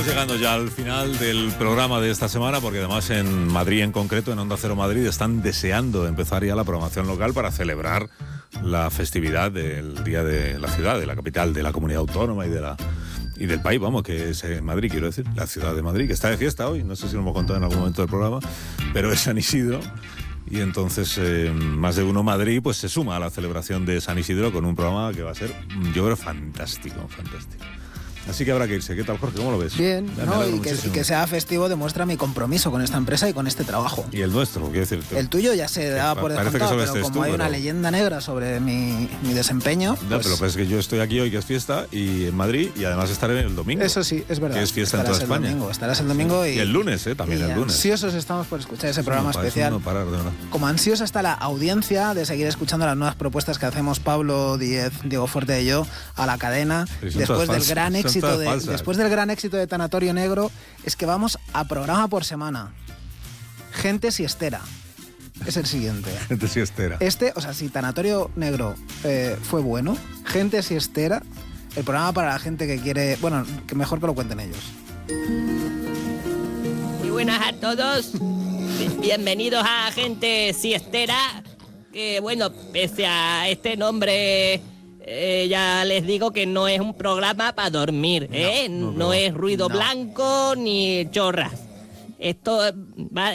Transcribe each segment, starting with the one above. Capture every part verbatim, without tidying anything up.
Llegando ya al final del programa de esta semana, porque además en Madrid en concreto, en Onda Cero Madrid, están deseando empezar ya la programación local para celebrar la festividad del Día de la Ciudad, de la capital, de la comunidad autónoma y de la y del país, vamos, que es eh, Madrid, quiero decir, la ciudad de Madrid, que está de fiesta hoy, no sé si lo hemos contado en algún momento del programa, pero es San Isidro. Y entonces eh, más de uno Madrid pues se suma a la celebración de San Isidro con un programa que va a ser, yo creo, fantástico, fantástico. Así que habrá que irse. ¿Qué tal, Jorge? ¿Cómo lo ves? Bien, no, y, que, y que sea festivo demuestra mi compromiso con esta empresa y con este trabajo. ¿Y el nuestro? Quiero decir, el tuyo ya se da por descontado, pero como tú, hay pero... una leyenda negra sobre mi, mi desempeño... Ya, pues... pero pues es que yo estoy aquí hoy, que es fiesta, y en Madrid, y además estaré el domingo. Eso sí, es verdad. Que es fiesta estarás en toda el España. Domingo, estarás el domingo y... Y el lunes, ¿eh? También el lunes. Ansiosos estamos por escuchar ese programa no, especial. No parar, de verdad. Como ansiosa está la audiencia de seguir escuchando las nuevas propuestas que hacemos Pablo Díez, Diego Fuerte y yo a la cadena, después del gran éxito de... Después del gran éxito de Tanatorio Negro, es que vamos a programa por semana. Gente siestera. Es el siguiente. Gente siestera. Este, o sea, si Tanatorio Negro eh, fue bueno, Gente siestera, el programa para la gente que quiere... Bueno, que mejor que lo cuenten ellos. Muy buenas a todos. Bienvenidos a Gente siestera. Que bueno, pese a este nombre... Eh, ya les digo que no es un programa para dormir, ¿eh? No, no, no es ruido no. blanco ni chorras. Esto va...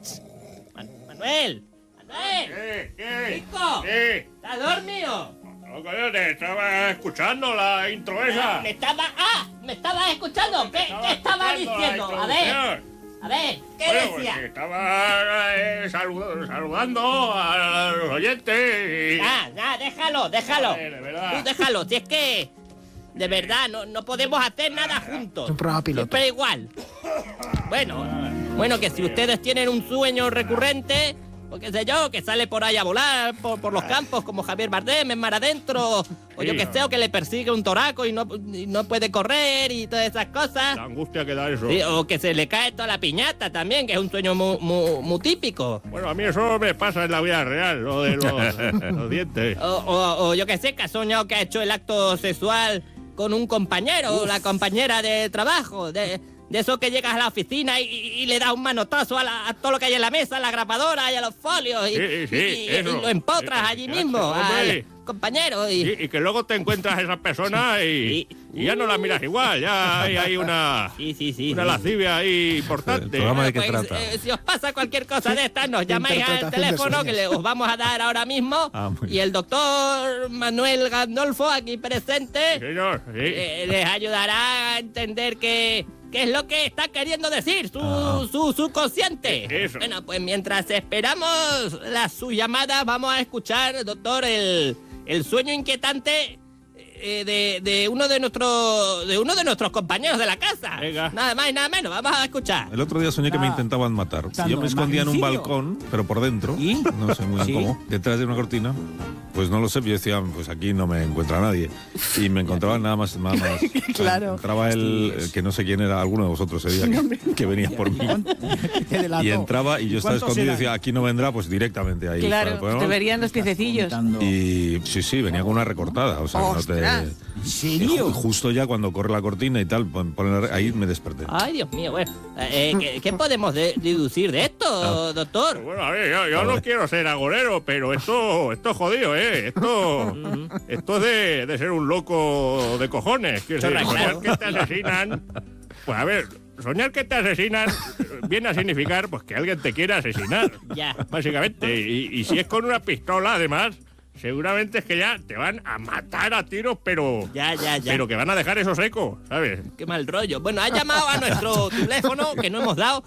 Manuel, Manuel, ¿Qué? ¿Qué? Chico, ¿Qué? ¿estás dormido? No, coño, te estaba escuchando la intro esa. Me estaba... Ah, me estabas escuchando. ¿Qué estaba, ¿qué estaba diciendo? A ver, a ver, ¿qué bueno, decía? Pues estaba eh, salud, saludando a los oyentes. Y... Ah, ya, déjalo, déjalo. Ver, de verdad. Tú déjalo, si es que... De verdad, no, no podemos hacer nada juntos. Es un programa piloto. Siempre igual. Bueno, bueno, que si ustedes tienen un sueño recurrente, o qué sé yo, que sale por ahí a volar por, por los campos como Javier Bardem en Mar Adentro, o yo que sé, o que le persigue un toraco y no, y no puede correr y todas esas cosas. La angustia que da eso. Sí, o que se le cae toda la piñata también, que es un sueño muy, muy, muy típico. Bueno, a mí eso me pasa en la vida real, lo de los, los dientes. O, o, o yo que sé, que ha soñado que ha hecho el acto sexual con un compañero o la compañera de trabajo, de, de eso que llegas a la oficina y, y le das un manotazo a, la, a todo lo que hay en la mesa, a la grapadora y a los folios y, sí, sí, y, y, y lo empotras sí, allí sí, mismo hombre. al compañero. Y, y, y que luego te encuentras a esa persona y, y, y ya no la miras igual, ya hay, hay una, sí, sí, sí, una sí. lascivia ahí importante. ¿El programa de qué pues, trata? Eh, si os pasa cualquier cosa de estas, nos llamáis al teléfono que le, os vamos a dar ahora mismo. Ah, y el doctor Manuel Gandolfo, aquí presente, Sí, señor, sí. eh, les ayudará a entender que... ¿Qué es lo que está queriendo decir su, Ah. su subconsciente? Eso. Bueno, pues mientras esperamos la, su llamada, vamos a escuchar, doctor, el, el sueño inquietante eh, de, de uno de nuestros de uno de nuestros compañeros de la casa. Venga. Nada más y nada menos, vamos a escuchar. El otro día soñé que me intentaban matar. Dando Yo me escondía en un magnicidio. balcón, pero por dentro, ¿Y? no sé muy bien ¿Sí? cómo, detrás de una cortina. Pues no lo sé, yo decía, pues aquí no me encuentra nadie. Y me encontraban nada más, nada más. Claro. Entraba el, el que no sé quién era, alguno de vosotros ese día, que, que venía por mí. Te delató. Y entraba y yo estaba ¿Cuántos escondido y eran? decía, aquí no vendrá, pues directamente ahí. Claro, Para el te verían los piececillos. Y sí, sí, venía con una recortada. O sea, no te, ¡Ostras! ¿En serio? y justo ya cuando corre la cortina y tal, pon- ponen la- ahí me desperté. Ay, Dios mío, bueno, eh, ¿qué, qué podemos de- deducir de esto, doctor? Bueno, a ver, yo, yo A no ver. quiero ser agorero, pero esto, esto es jodido, ¿eh? Esto, esto es de, de ser un loco de cojones. Quiero decir, Correcto. soñar que te asesinan. Pues a ver, soñar que te asesinan viene a significar pues que alguien te quiere asesinar. Ya. Básicamente. Y, y si es con una pistola, además, seguramente es que ya te van a matar a tiros, pero. Ya, ya, ya. Pero que van a dejar eso seco, ¿sabes? Qué mal rollo. Bueno, ha llamado a nuestro teléfono que no hemos dado.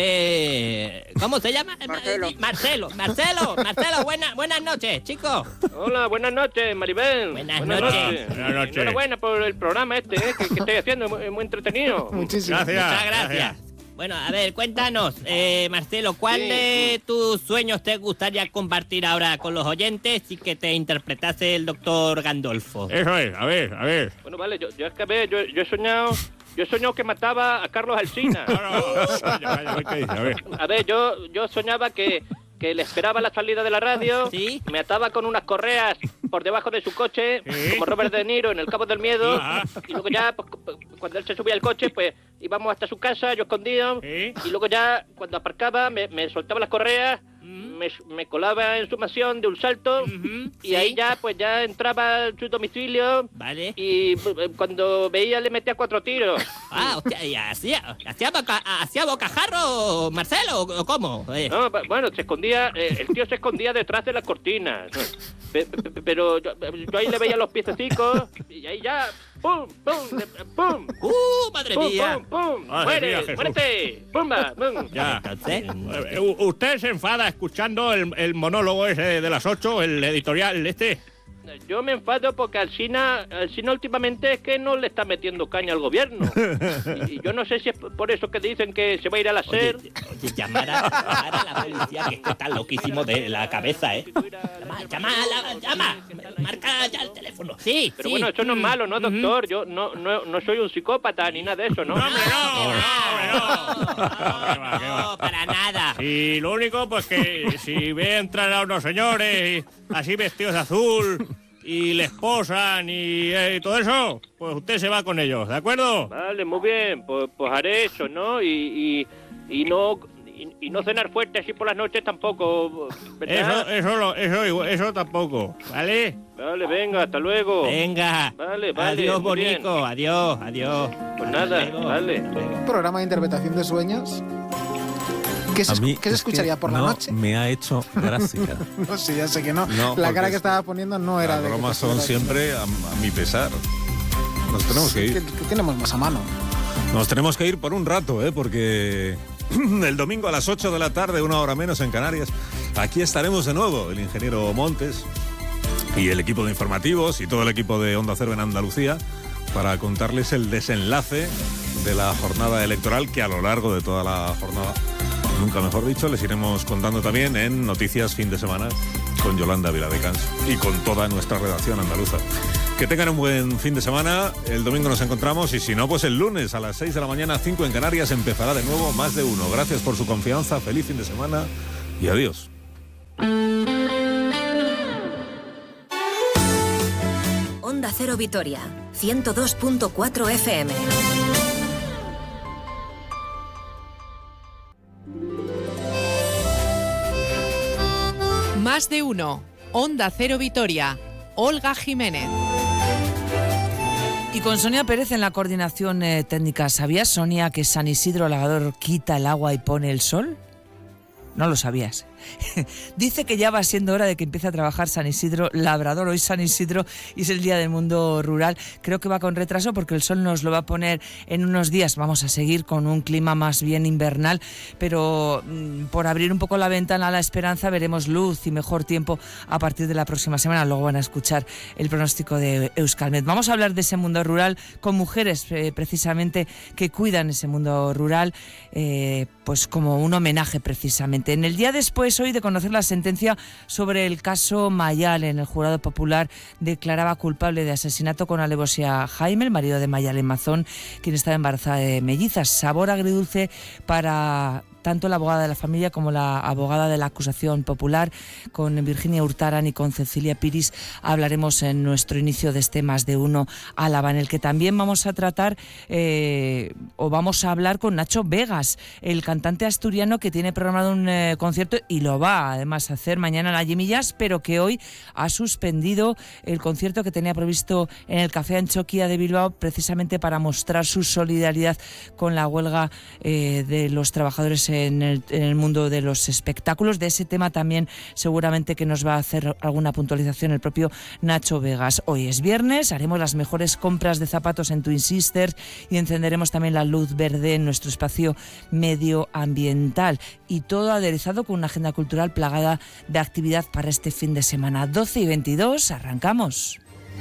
Eh, ¿Cómo se llama? Marcelo. Marcelo. Marcelo, Marcelo, buena, buenas noches, chicos. Hola, buenas noches, Maribel. Buenas noches. Buenas noches. Enhorabuena por el programa este, ¿eh? que, que estoy haciendo, es muy, muy entretenido. Muchísimas Gracias. Muchas gracias. Bueno, a ver, cuéntanos, eh, Marcelo, ¿cuál Sí. de tus sueños te gustaría compartir ahora con los oyentes y que te interpretase el doctor Gandolfo? Eso es, a ver, a ver. Bueno, vale, yo, yo es que a ver, yo, yo he soñado, yo he soñado que mataba a Carlos Alsina. No, no, vaya, vaya, a ver qué dice, a ver. A ver, yo, yo soñaba que, que que le esperaba a la salida de la radio, ¿Sí? me ataba con unas correas por debajo de su coche, ¿Sí? como Robert De Niro en El Cabo del Miedo, Ajá. y luego ya, pues, cuando él se subía al coche, pues íbamos hasta su casa, yo escondido, ¿Sí? y luego ya, cuando aparcaba, me, me soltaba las correas, me, me colaba en su mansión de un salto, Ujú, y sí. ahí ya, pues ya entraba en su domicilio, Vale. y eh, cuando veía le metía cuatro tiros. Ah, hostia, ¿y hacía, hacía, boca, hacía bocajarro, Marcelo, o cómo? Eh, No, pa- bueno, se escondía, eh, el tío se escondía detrás de las cortinas. Pe- pe- pe- Pero yo, yo ahí le veía los piececicos y ahí ya, ¡pum, pum, de- pum! ¡Uh, madre ¡Pum, mía! pum, pum! Madre ¡Muere, mía, Jesús. muérete! ¡Pumba, pum! Ya. Entonces, Eh, u- ¿Usted se enfada escuchando el, el monólogo ese de las ocho, el editorial este? Yo me enfado porque Alsina, Alsina últimamente es que no le está metiendo caña al gobierno. Y, y yo no sé si es por eso que dicen que se va a ir a la SER. Oye, oye, llamar a, llamar a la policía, que este está loquísimo de la cabeza, ¿eh? Llama, llama, la- llama, marca ya el teléfono. Sí, Pero sí. bueno, eso no es malo, ¿no, doctor? Yo no, no, no soy un psicópata ni nada de eso, ¿no? ¡No, hombre, no! ¡No, hombre, no! No, qué va, qué va. no, para nada. Y lo único, pues que si ve entrar a unos señores así vestidos de azul y les posan y eh, todo eso, pues usted se va con ellos, ¿de acuerdo? Vale, muy bien, pues, pues haré eso, ¿no? Y, y, y no y, y no cenar fuerte así por las noches tampoco, Eso, ¿verdad? eso, lo- eso, igual- eso tampoco, ¿vale? Vale, venga, hasta luego. Venga. Vale, vale, Adiós, muy bien. Bonico. Adiós, adiós. Pues nada, Hasta luego. vale. Un programa de interpretación de sueños. ¿Qué se, A mí escu- qué se es que escucharía por la no noche? me ha hecho gracia. No sé, ya sé que no. No, la porque cara que es- estaba poniendo no era Las de... que bromas te son estuvieras- siempre a, a mi pesar. Nos tenemos que ir. ¿Qué, qué tenemos más a mano? Nos tenemos que ir por un rato, ¿eh? Porque el domingo a las ocho de la tarde, una hora menos en Canarias, aquí estaremos de nuevo, el ingeniero Montes y el equipo de informativos y todo el equipo de Onda Cero en Andalucía, para contarles el desenlace de la jornada electoral, que a lo largo de toda la jornada, nunca mejor dicho, les iremos contando también en Noticias Fin de Semana con Yolanda Viladecans y con toda nuestra redacción andaluza. Que tengan un buen fin de semana. El domingo nos encontramos y si no, pues el lunes a las seis de la mañana, cinco en Canarias, empezará de nuevo Más de Uno. Gracias por su confianza, feliz fin de semana y adiós. Onda Cero Vitoria, ciento dos punto cuatro F M. Más de Uno, Onda Cero Vitoria, Olga Jiménez. Y con Sonia Pérez en la coordinación eh, técnica. ¿Sabías, Sonia, que San Isidro Lagador quita el agua y pone el sol? No lo sabías. Dice que ya va siendo hora de que empiece a trabajar San Isidro Labrador. Hoy San Isidro y es el Día del Mundo Rural. Creo que va con retraso porque el sol nos lo va a poner en unos días. Vamos a seguir con un clima más bien invernal, pero mmm, por abrir un poco la ventana a la esperanza veremos luz y mejor tiempo a partir de la próxima semana. Luego van a escuchar el pronóstico de Euskalmet. Vamos a hablar de ese mundo rural con mujeres eh, precisamente que cuidan ese mundo rural, eh, pues como un homenaje precisamente. En el día después hoy de conocer la sentencia sobre el caso Mayalen, el jurado popular declaraba culpable de asesinato con alevosía a Jaime, el marido de Mayalen Mazón, quien estaba embarazada de mellizas. Sabor agridulce para tanto la abogada de la familia como la abogada de la acusación popular. Con Virginia Hurtaran y con Cecilia Piris hablaremos en nuestro inicio de este Más de Uno Álava, en el que también vamos a tratar eh, o vamos a hablar con Nacho Vegas, el cantante asturiano que tiene programado un eh, concierto y lo va además a hacer mañana en la Jimmy Jazz, pero que hoy ha suspendido el concierto que tenía previsto en el Café Anchoquia de Bilbao, precisamente para mostrar su solidaridad con la huelga eh, de los trabajadores en el, en el mundo de los espectáculos. De ese tema también seguramente que nos va a hacer alguna puntualización el propio Nacho Vegas. Hoy es viernes, haremos las mejores compras de zapatos en Twin Sisters y encenderemos también la luz verde en nuestro espacio medioambiental, y todo aderezado con una agenda cultural plagada de actividad para este fin de semana. doce y veintidós, arrancamos.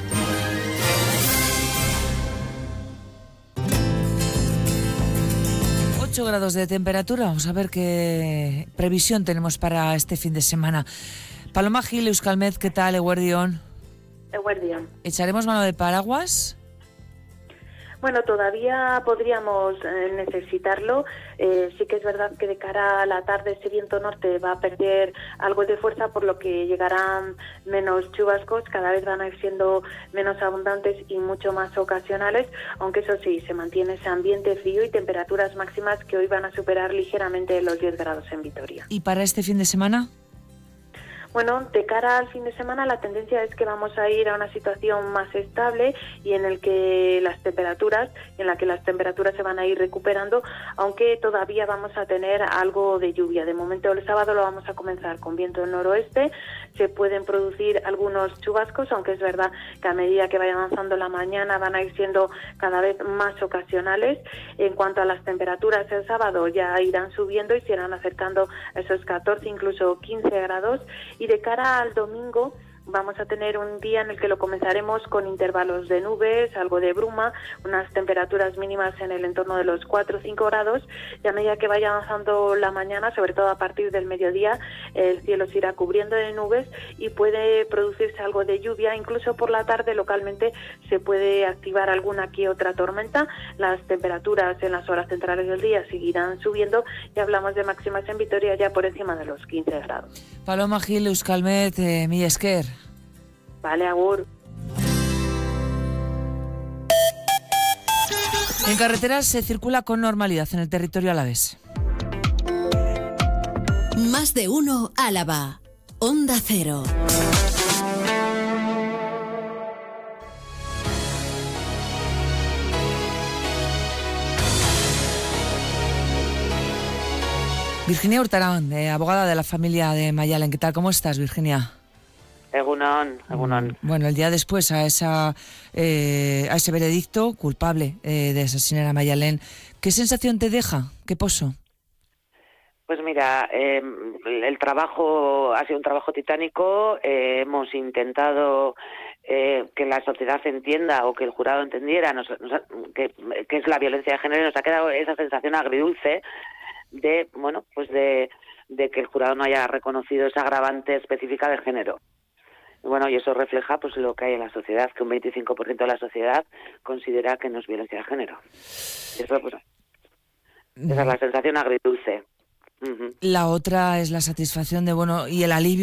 ocho grados de temperatura. Vamos a ver qué previsión tenemos para este fin de semana. Paloma Gil, Euskalmet, ¿qué tal? Eguerdión. Eguerdión. ¿Echaremos mano de paraguas? Bueno, todavía podríamos eh, necesitarlo. Eh, sí que es verdad que de cara a la tarde ese viento norte va a perder algo de fuerza, por lo que llegarán menos chubascos, cada vez van a ir siendo menos abundantes y mucho más ocasionales, aunque eso sí, se mantiene ese ambiente frío y temperaturas máximas que hoy van a superar ligeramente los diez grados en Vitoria. ¿Y para este fin de semana? Bueno, de cara al fin de semana la tendencia es que vamos a ir a una situación más estable y en el que las temperaturas, en la que las temperaturas se van a ir recuperando, aunque todavía vamos a tener algo de lluvia. De momento el sábado lo vamos a comenzar con viento del noroeste, se pueden producir algunos chubascos, aunque es verdad que a medida que vaya avanzando la mañana van a ir siendo cada vez más ocasionales. En cuanto a las temperaturas, el sábado ya irán subiendo y se irán acercando a esos catorce, incluso quince grados. Y de cara al domingo vamos a tener un día en el que lo comenzaremos con intervalos de nubes, algo de bruma, unas temperaturas mínimas en el entorno de los cuatro o cinco grados, y a medida que vaya avanzando la mañana, sobre todo a partir del mediodía, el cielo se irá cubriendo de nubes y puede producirse algo de lluvia. Incluso por la tarde localmente se puede activar alguna que otra tormenta. Las temperaturas en las horas centrales del día seguirán subiendo y hablamos de máximas en Vitoria ya por encima de los quince grados. Paloma Gil, Euskalmet, eh, mi esker. Vale, agur. En carreteras se circula con normalidad en el territorio alavés. Más de uno Álava. Onda Cero. Virginia Hurtarán, eh, abogada de la familia de Mayalen. ¿Qué tal? ¿Cómo estás, Virginia? Egunon, egunon. Bueno, el día después a esa eh, a ese veredicto culpable eh, de asesinar a Mayalen, ¿qué sensación te deja? ¿Qué pozo? Pues mira, eh, el trabajo ha sido un trabajo titánico. Eh, hemos intentado eh, que la sociedad entienda, o que el jurado entendiera, nos, nos, que, que es la violencia de género, y nos ha quedado esa sensación agridulce de, bueno, pues de, de que el jurado no haya reconocido esa agravante específica de género. Y bueno, y eso refleja pues lo que hay en la sociedad, que un veinticinco por ciento de la sociedad considera que no es violencia de género. Y eso, pues, esa es la sensación agridulce. Uh-huh. La otra es la satisfacción de, bueno, y el alivio